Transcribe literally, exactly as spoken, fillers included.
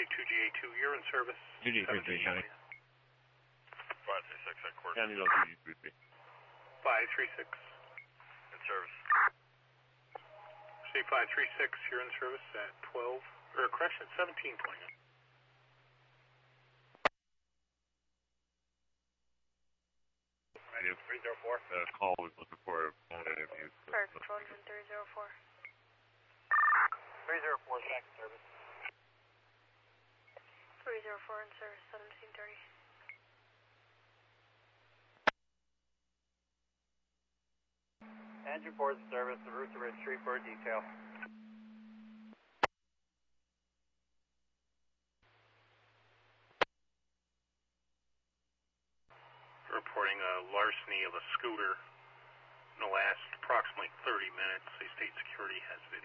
two G A two, you're in service. two G A three, County. five three six, headquarters. County Low two G three three. five three six. In service. C five three six, you're in service at twelve, or correction, seventeen twenty-nine. three zero four. The call was looking for a phone interview. Fire control engine three zero four. three zero four, back in service. three zero four in service, seventeen thirty. Engine four is in service, the route to Ridge Street for a detail. Reporting a larceny of a scooter in the last approximately thirty minutes. The state security has